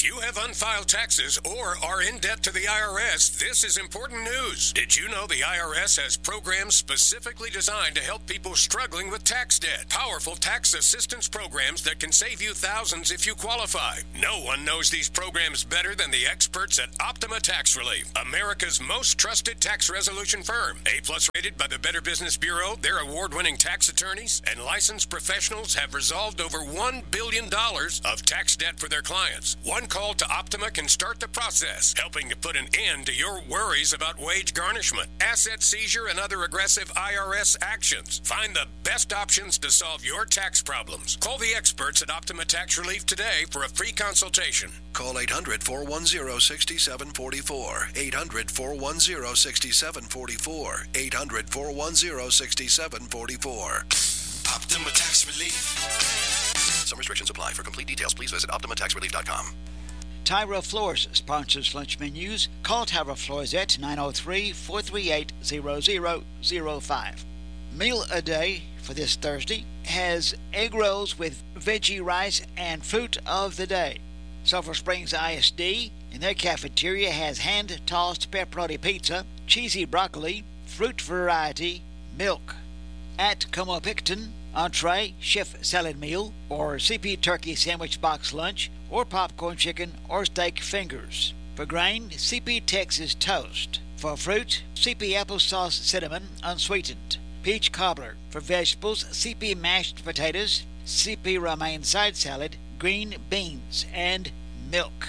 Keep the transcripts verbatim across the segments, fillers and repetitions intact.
If you have unfiled taxes or are in debt to the I R S, this is important news. Did you know the I R S has programs specifically designed to help people struggling with tax debt? Powerful tax assistance programs that can save you thousands if you qualify. No one knows these programs better than the experts at Optima Tax Relief, America's most trusted tax resolution firm. A-plus rated by the Better Business Bureau, their award-winning tax attorneys and licensed professionals have resolved over one billion dollars of tax debt for their clients. One call to Optima can start the process, helping to put an end to your worries about wage garnishment, asset seizure, and other aggressive I R S actions. Find the best options to solve your tax problems. Call the experts at Optima Tax Relief today for a free consultation. Call eight hundred, four one zero, six seven four four. eight hundred, four one zero, six seven four four. eight hundred, four one zero, six seven four four. Optima Tax Relief. Some restrictions apply. For complete details, please visit optima tax relief dot com. Tyra Floors sponsors lunch menus. Call Tyra Floors at nine oh three, four three eight, zero zero zero five. Meal a Day for this Thursday has egg rolls with veggie rice and fruit of the day. Sulphur Springs I S D in their cafeteria has hand-tossed pepperoni pizza, cheesy broccoli, fruit variety, milk. At Como Picton, entree, chef salad meal, or C P turkey sandwich box lunch, or popcorn chicken or steak fingers. For grain, C P Texas toast. For fruit, C P applesauce cinnamon unsweetened. Peach cobbler. For vegetables, C P mashed potatoes, C P romaine side salad, green beans, and milk.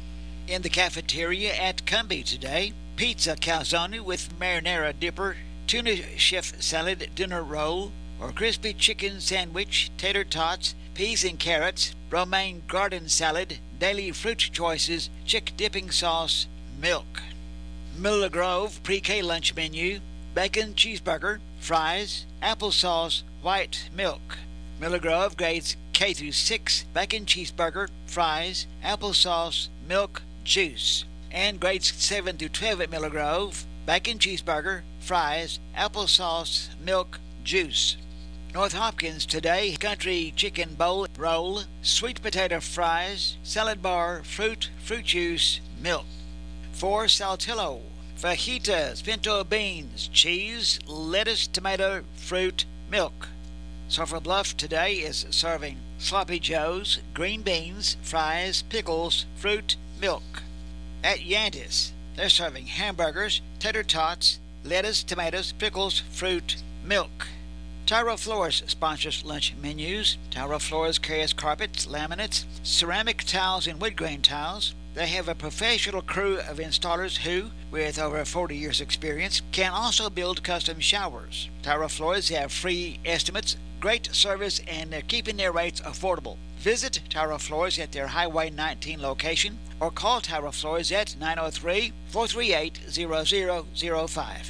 In the cafeteria at Cumbie today, pizza calzone with marinara dipper, tuna chef salad dinner roll, or crispy chicken sandwich, tater tots, peas and carrots, romaine garden salad, daily fruit choices, chick dipping sauce, milk. Miller Grove pre-K lunch menu, bacon cheeseburger, fries, applesauce, white milk. Miller Grove grades K through six, bacon cheeseburger, fries, applesauce, milk, juice. And grades seven through twelve at Miller Grove, bacon cheeseburger, fries, applesauce, milk, juice. North Hopkins today, country chicken bowl roll, sweet potato fries, salad bar, fruit, fruit juice, milk. For Saltillo, fajitas, pinto beans, cheese, lettuce, tomato, fruit, milk. Sulphur Bluff today is serving sloppy joes, green beans, fries, pickles, fruit, milk. At Yantis, they're serving hamburgers, tater tots, lettuce, tomatoes, pickles, fruit, milk. Tyra Floors sponsors lunch menus. Tyra Floors carries carpets, laminates, ceramic tiles, and wood grain tiles. They have a professional crew of installers who, with over forty years experience, can also build custom showers. Tyra Floors have free estimates, great service, and they're keeping their rates affordable. Visit Tyra Floors at their Highway nineteen location or call Tyra Floors at nine oh three, four three eight, zero zero zero five.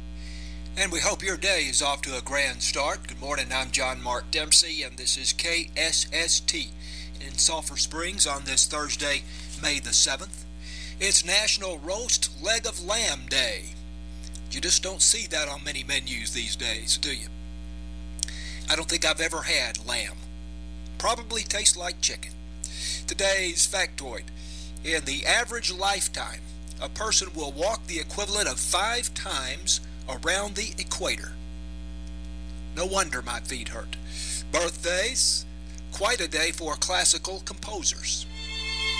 And we hope your day is off to a grand start. Good morning, I'm John Mark Dempsey, and this is K S S T in Sulphur Springs on this Thursday, May the seventh. It's National Roast Leg of Lamb Day. You just don't see that on many menus these days, do you? I don't think I've ever had lamb. Probably tastes like chicken. Today's factoid. In the average lifetime, a person will walk the equivalent of five times around the equator. No wonder my feet hurt. Birthdays, quite a day for classical composers.